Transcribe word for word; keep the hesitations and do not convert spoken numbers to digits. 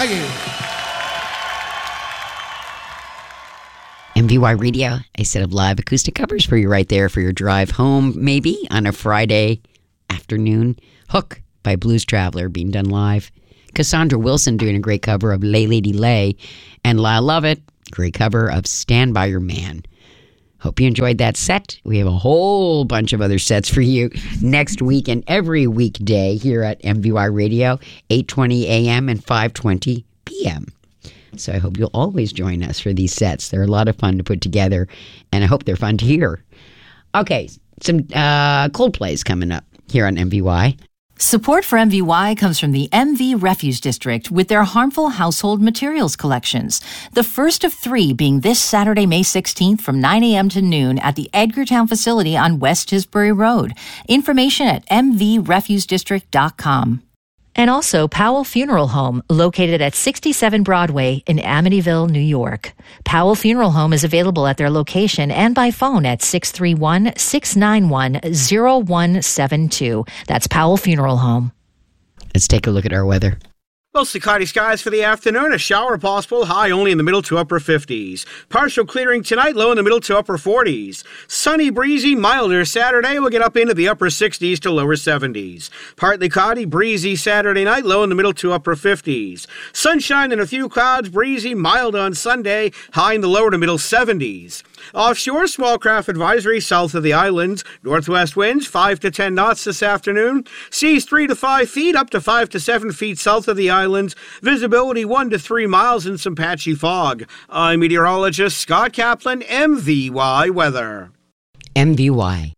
Thank you. M V Y Radio, a set of live acoustic covers for you right there for your drive home, maybe on a Friday afternoon. Hook by Blues Traveler being done live. Cassandra Wilson doing a great cover of Lay Lady Lay. And Lyle Lovett, great cover of Stand By Your Man. Hope you enjoyed that set. We have a whole bunch of other sets for you next week and every weekday here at M V Y Radio, eight twenty a.m. and five twenty p.m. So I hope you'll always join us for these sets. They're a lot of fun to put together, and I hope they're fun to hear. Okay, some uh, Coldplay is coming up here on M V Y. Support for M V Y comes from the M V Refuse District with their harmful household materials collections. The first of three being this Saturday, May sixteenth from nine a.m. to noon at the Edgartown facility on West Tisbury Road. Information at m v refuse district dot com. And also Powell Funeral Home, located at sixty-seven Broadway in Amityville, New York. Powell Funeral Home is available at their location and by phone at six three one, six nine one, zero one seven two. That's Powell Funeral Home. Let's take a look at our weather. Mostly cloudy skies for the afternoon. A shower possible, high only in the middle to upper fifties. Partial clearing tonight, low in the middle to upper forties. Sunny, breezy, milder Saturday. We'll get up into the upper sixties to lower seventies. Partly cloudy, breezy Saturday night, low in the middle to upper fifties. Sunshine and a few clouds, breezy, mild on Sunday, high in the lower to middle seventies. Offshore, small craft advisory south of the islands. Northwest winds five to ten knots this afternoon. Seas three to five feet, up to five to seven feet south of the islands. Visibility one to three miles and some patchy fog. I'm meteorologist Scott Kaplan, M V Y Weather. M V Y,